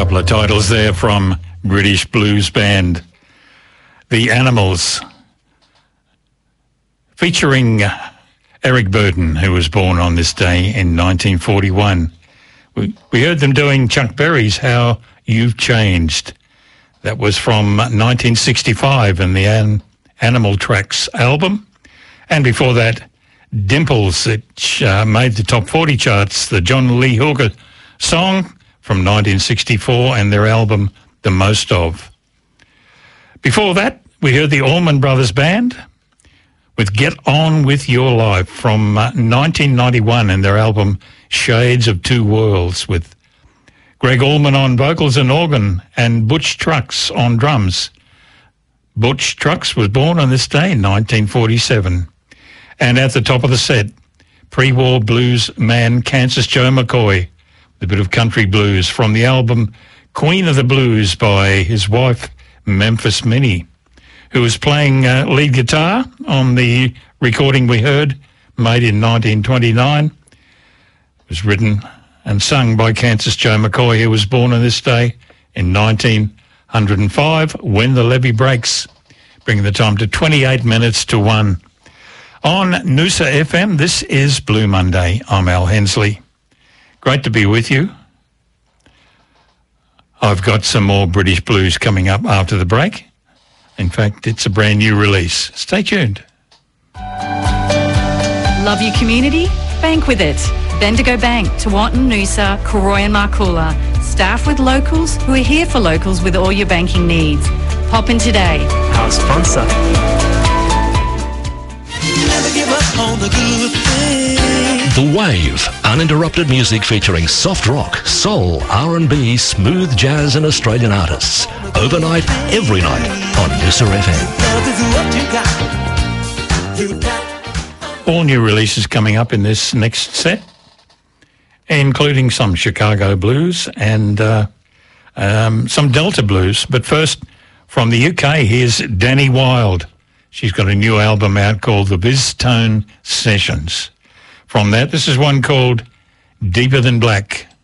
couple of titles there from British blues band The Animals, featuring Eric Burden, who was born on this day in 1941. We heard them doing Chuck Berry's How You've Changed. That was from 1965 in the Animal Tracks album. And before that, Dimples, which made the top 40 charts, the John Lee Hooker song from 1964 and their album The Most Of. Before that, we heard the Allman Brothers Band with Get On With Your Life from 1991 and their album Shades of Two Worlds, with Greg Allman on vocals and organ and Butch Trucks on drums. Butch Trucks was born on this day in 1947. And at the top of the set, pre-war blues man Kansas Joe McCoy, with a bit of country blues from the album Queen of the Blues by his wife Memphis Minnie, who was playing lead guitar on the recording we heard, made in 1929. It was written and sung by Kansas Joe McCoy, who was born on this day in 1905, When the Levee Breaks, bringing the time to 28 minutes to 1. On Noosa FM, this is Blue Monday. I'm Al Hensley. Great to be with you. I've got some more British blues coming up after the break. In fact, it's a brand new release. Stay tuned. Love your community? Bank with it. Bendigo Bank, Tewantin, Noosa, Koroi and Markoola. Staff with locals who are here for locals with all your banking needs. Pop in today. Our sponsor. Never give up on the good thing. The Wave, uninterrupted music featuring soft rock, soul, R&B, smooth jazz and Australian artists. Overnight, every night on Noosa FM. Love is what you got. All new releases coming up in this next set, including some Chicago blues and some Delta blues. But first, from the UK, here's Danny Wilde. She's got a new album out called The Biztone Sessions. From that, this is one called Deeper Than Black.